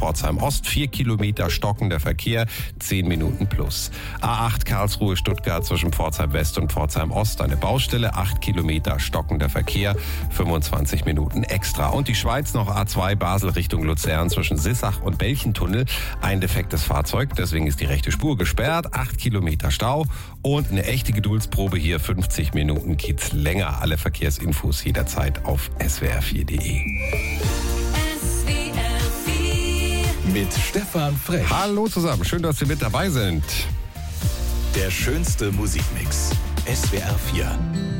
Pforzheim Ost 4 Kilometer stockender Verkehr, 10 Minuten plus. A8 Karlsruhe Stuttgart zwischen Pforzheim West und Pforzheim Ost eine Baustelle, 8 Kilometer stockender Verkehr, 25 Minuten extra. Und die Schweiz noch A2 Basel Richtung Luzern zwischen Sissach und Belchentunnel. Ein defektes Fahrzeug, deswegen ist die rechte Spur gesperrt, 8 Kilometer Stau und eine echte Geduldsprobe hier, 50 Minuten geht's länger. Alle Verkehrsinfos jederzeit auf swr4.de. Mit Stefan Frech. Hallo zusammen, schön, dass Sie mit dabei sind. Der schönste Musikmix. SWR 4.